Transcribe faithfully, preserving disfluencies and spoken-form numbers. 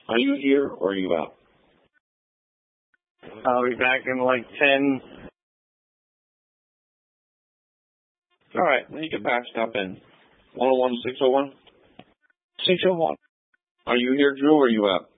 Are you here or are you out? I'll be back in like ten. All right, when you get back, stop in. one oh one, six oh one? six oh one. Are you here, Drew, or are you out?